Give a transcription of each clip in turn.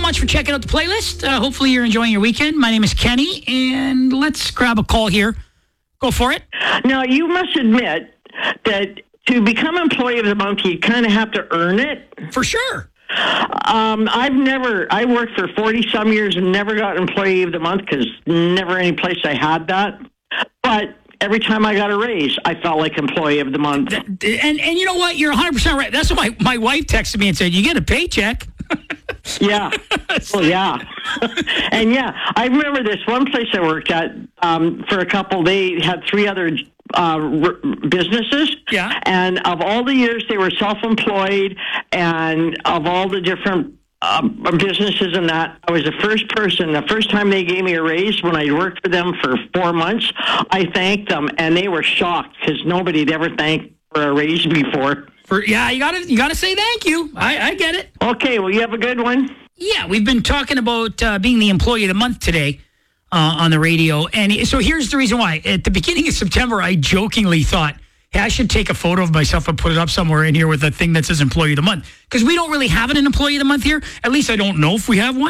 much for checking out the playlist. Hopefully you're enjoying your weekend. My name is Kenny, and let's grab a call here. Go for it. Now, you must admit that to become Employee of the Month, you kind of have to earn it. For sure. I worked for 40-some years and never got Employee of the Month because never any place I had that. But every time I got a raise, I felt like Employee of the Month. And you know what? You're 100% right. That's what my wife texted me and said, you get a paycheck. Yeah. Oh, yeah. And yeah, I remember this one place I worked at for a couple, they had 3 other businesses. Yeah. And of all the years they were self-employed and of all the different businesses and that, I was the first time they gave me a raise when I worked for them for 4 months, I thanked them and they were shocked because nobody had ever thanked for a raise before. You gotta say thank you. I get it. Okay, well, you have a good one. Yeah, we've been talking about being the Employee of the Month today on the radio. And so here's the reason why. At the beginning of September, I jokingly thought, hey, I should take a photo of myself and put it up somewhere in here with a thing that says Employee of the Month. Because we don't really have an Employee of the Month here. At least I don't know if we have one.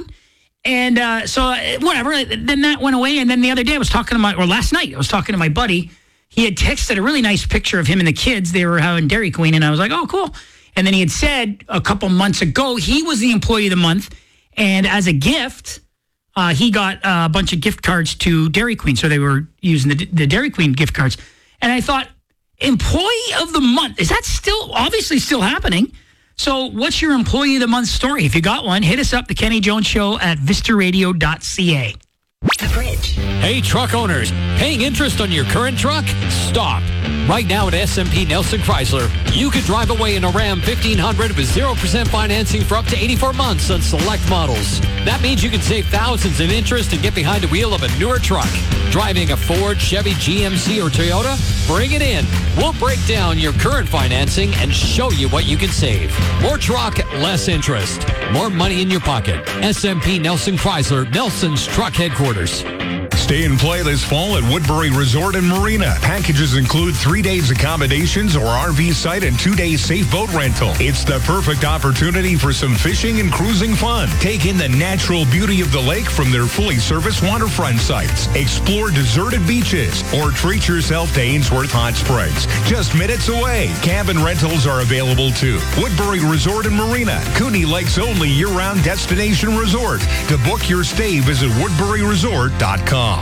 And so whatever. Then that went away. And then the other day last night, I was talking to my buddy. He had texted a really nice picture of him and the kids. They were having Dairy Queen, and I was like, oh, cool. And then he had said a couple months ago he was the Employee of the Month, and as a gift, he got a bunch of gift cards to Dairy Queen. So they were using the Dairy Queen gift cards. And I thought, Employee of the Month, is that obviously still happening? So what's your Employee of the Month story? If you got one, hit us up, The Kenny Jones Show at vistaradio.ca. The Bridge. Hey, truck owners, paying interest on your current truck? Stop. Right now at SMP Nelson Chrysler, you could drive away in a Ram 1500 with 0% financing for up to 84 months on select models. That means you can save thousands in interest and get behind the wheel of a newer truck. Driving a Ford, Chevy, GMC, or Toyota? Bring it in. We'll break down your current financing and show you what you can save. More truck, less interest. More money in your pocket. SMP Nelson Chrysler, Nelson's truck headquarters. Stay and play this fall at Woodbury Resort and Marina. Packages include 3 days accommodations or RV site and 2 days safe boat rental. It's the perfect opportunity for some fishing and cruising fun. Take in the natural beauty of the lake from their fully serviced waterfront sites. Explore deserted beaches or treat yourself to Ainsworth Hot Springs. Just minutes away. Cabin rentals are available too. Woodbury Resort and Marina, Cooney Lake's only year-round destination resort. To book your stay, visit woodburyresort.com.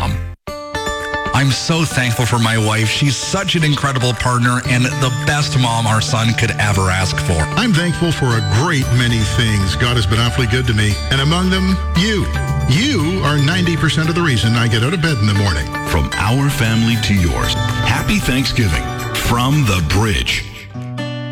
I'm so thankful for my wife. She's such an incredible partner and the best mom our son could ever ask for. I'm thankful for a great many things. God has been awfully good to me, and among them, you. You are 90% of the reason I get out of bed in the morning. From our family to yours, happy Thanksgiving from The Bridge.